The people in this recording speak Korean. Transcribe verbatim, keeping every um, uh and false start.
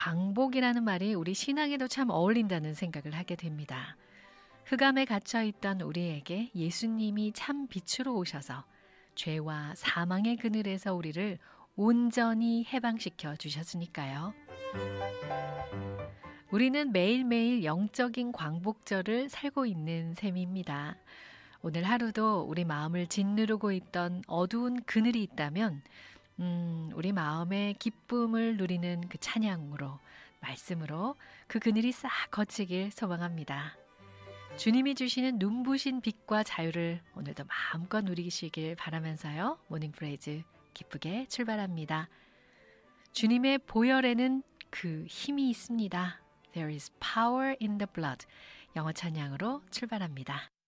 광복이라는 말이 우리 신앙에도 참 어울린다는 생각을 하게 됩니다. 흑암에 갇혀있던 우리에게 예수님이 참 빛으로 오셔서 죄와 사망의 그늘에서 우리를 온전히 해방시켜 주셨으니까요. 우리는 매일매일 영적인 광복절을 살고 있는 셈입니다. 오늘 하루도 우리 마음을 짓누르고 있던 어두운 그늘이 있다면 음, 우리 마음의 기쁨을 누리는 그 찬양으로, 말씀으로 그 그늘이 싹 거치길 소망합니다. 주님이 주시는 눈부신 빛과 자유를 오늘도 마음껏 누리시길 바라면서요. 모닝 프레이즈 기쁘게 출발합니다. 주님의 보혈에는 그 힘이 있습니다. There is power in the blood. 영어 찬양으로 출발합니다.